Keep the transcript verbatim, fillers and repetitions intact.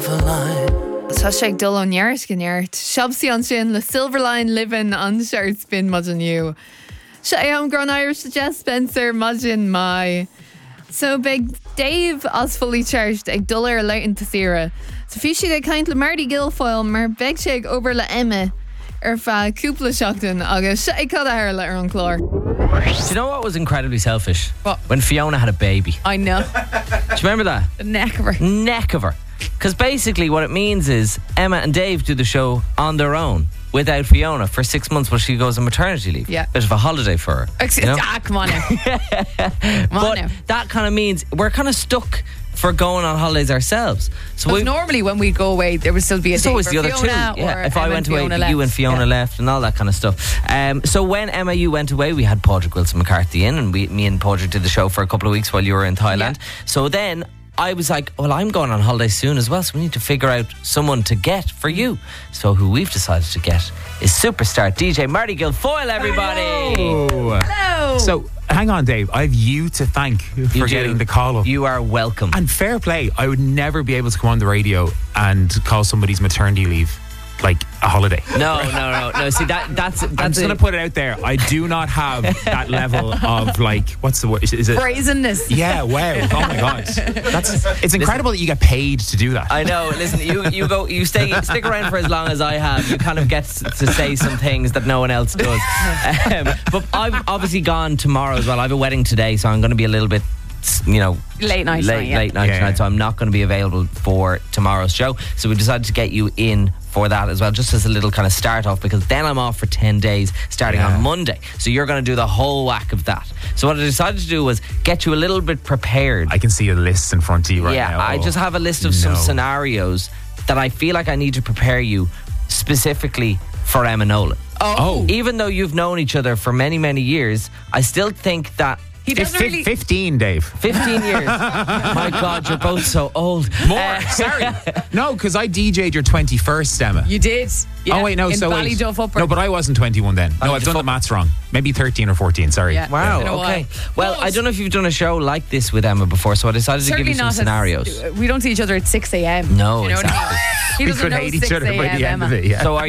silver line. Tá sé dul an neart gneart. Siabsí an sin le Silver Line living an shirt spin mud an you. Se am Gran Irish to Jess Spencer mudin mai. So big Dave as fully charged ag dullar leit in Tasira. So fi si de kaint le Marty Guilfoyle mar beg sé over le Emma ar fa cúpla seachtain agus se cad ar le ar an chlár. Do you know what was incredibly selfish? What? When Fiona had a baby. I know. Do you remember that? The neck of her. Neck of her. Because basically what it means is Emma and Dave do the show on their own without Fiona for six months while she goes on maternity leave. Yeah. Bit of a holiday for her. Excuse, you know? ah, come on now. Come on But now. that kind of means we're kind of stuck for going on holidays ourselves. So Because we normally when we go away, there would still be a It's day always for the other Fiona two. Yeah, or if I Emma went and away, Fiona you and left. Fiona Yeah. left, and all that kind of stuff. Um, so when Emma, you went away, we had Padraig Wilson McCarthy in, and we, me and Padraig did the show for a couple of weeks while you were in Thailand. Yeah. So then I was like, well, I'm going on holiday soon as well, so we need to figure out someone to get for you. So who we've decided to get is superstar D J Marty Guilfoyle, everybody. Oh. Hello. So, hang on, Dave. I've you to thank for You do. getting the call up. You are welcome. And fair play, I would never be able to come on the radio and call somebody's maternity leave like a holiday. No, no, no, no. See, that that's that's I'm just a- going to put it out there. I do not have that level of like, what's the word? Is, is it? Brazenness. Yeah, wow. Oh my God. That's, it's incredible that you get paid to do that. I know. Listen, you you go, you stay, stick around for as long as I have. You kind of get to say some things that no one else does. Um, but I've obviously gone tomorrow as well. I have a wedding today, so I'm going to be a little bit, you know, Late night late, tonight, yeah. late night Yeah. tonight. So I'm not going to be available for tomorrow's show. So we decided to get you in for that as well, just as a little kind of start off, because then I'm off for ten days starting Yeah. on Monday. So you're going to do the whole whack of that. So what I decided to do was get you a little bit prepared. I can see a list in front of you right yeah, now. I just have a list of some No. scenarios that I feel like I need to prepare you specifically for Emma Nolan. Oh. Even though you've known each other for many, many years, I still think that He Fif- doesn't fif- really. fifteen, Dave. fifteen years. My God, you're both so old. More. Uh, Sorry. No, because I D J'd your twenty-first, Emma. You did. Yeah. Oh, wait, no. In so wait. Ballyduff Upper. No, but I wasn't twenty-one then. No, I've done the maths wrong. Maybe thirteen or fourteen. Sorry. Yeah. Wow, You know okay. why. Well, But- I don't know if you've done a show like this with Emma before, so I decided to give Certainly you some not. scenarios. As, we don't see each other at six a.m. No, You know what I exactly. mean? He We doesn't could know hate each six other by the a.m. end of Emma. it, yeah. So are